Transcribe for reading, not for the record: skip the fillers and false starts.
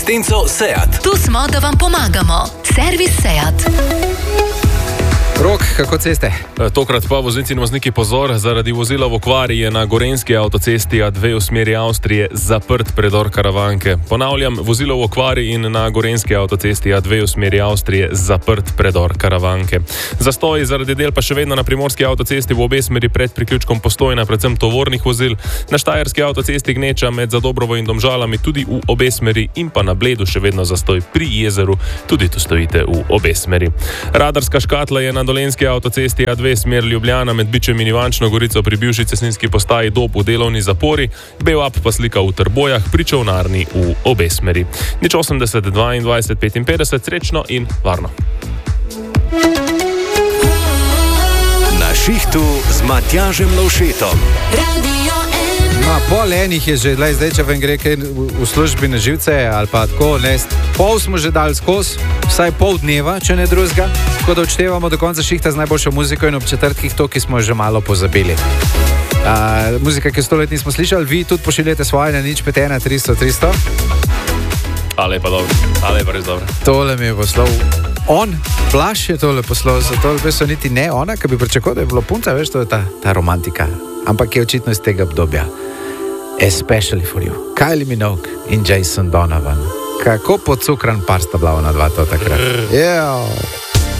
Stenco Seat. Tu smo, da vam pomagamo. Servis Seat. Rok, kako ceste? Tokrat pa voznici in vozniki pozor, zaradi vozila v okvari je na gorenjski avtocesti A2 v smeri Avstrije zaprt predor Karavanke. Ponavljam, vozilo v okvari in na gorenjski avtocesti A2 v smeri Avstrije zaprt predor Karavanke. Zastoji zaradi del pa še vedno na primorski avtocesti v obe smeri pred priključkom Postojna, predvsem tovornih vozil, na štajerski avtocesti Gneča med Zadobrovo in Domžalami tudi v obe smeri in pa na Bledu še vedno zastoj pri jezeru, tudi tu stojite v obe smeri. Radarska škatla je na dolenjski avtocesti A2 smer Ljubljana med Bičem in Ivančno Gorico pri bivši cestninski postaji Dob v delovni zapori, BeUp pa slika v Trbojah pri čolnarni v obe smeri. 80 22 55, srečno in varno. Na šihtu z Matjažem Lovšetom. Pol enih je že, zdaj če vam gre kaj v službi na živce ali pa tako, pol smo že dali skozi, vsaj pol dneva, če ne drugega, tako da odštevamo do konca šihta z najboljšo muziko in ob četrtkih to, ki smo že malo pozabili. Muzika, ki 100 let nismo slišali, vi tudi pošiljate svoje na 051 300 300. Ale pa dobro, ale pa res dobro. Tole mi je poslal Blaž je tole poslal, zato so niti ne ona, ki bi pričakoval, da je bilo punca, veš, to je ta romantika, ampak je očitno iz tega obdobja. Especially for you. Kylie Minogue in Jason Donovan. Kako pocukran par sta bila ona dva to takrat. Yeah.